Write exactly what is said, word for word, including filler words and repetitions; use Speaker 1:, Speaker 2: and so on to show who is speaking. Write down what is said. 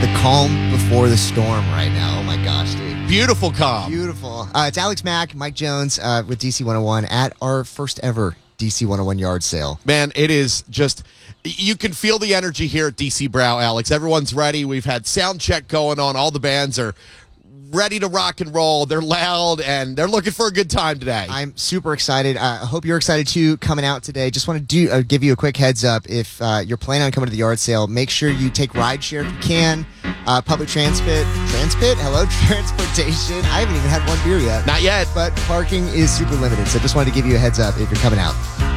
Speaker 1: the calm before the storm right now. Oh my gosh, dude.
Speaker 2: Beautiful calm.
Speaker 1: Beautiful. Uh, it's Alex Mack, Mike Jones uh, with D C one oh one at our first ever D C one oh one yard sale.
Speaker 2: Man, it is just, you can feel the energy here at D C Brow, Alex. Everyone's ready. We've had sound check going on. All the bands are ready to rock and roll. They're loud, and they're looking for a good time today.
Speaker 1: I'm super excited. Uh, I hope you're excited too coming out today. Just want to do uh, give you a quick heads up. If uh, you're planning on coming to the yard sale, make sure you take rideshare if you can. Uh, public transport, transport, hello, transportation. I haven't even had one beer yet.
Speaker 2: Not yet.
Speaker 1: But parking is super limited, so just wanted to give you a heads up if you're coming out.